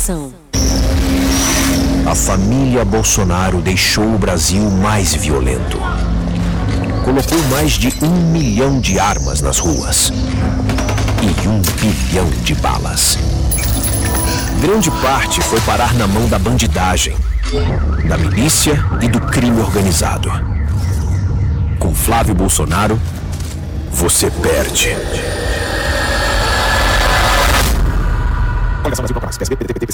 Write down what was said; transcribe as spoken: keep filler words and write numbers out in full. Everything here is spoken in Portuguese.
Ação. A família Bolsonaro deixou o Brasil mais violento. Colocou mais de um milhão de armas nas ruas e um bilhão de balas. Grande parte foi parar na mão da bandidagem, da milícia e do crime organizado. Com Flávio Bolsonaro, você perde.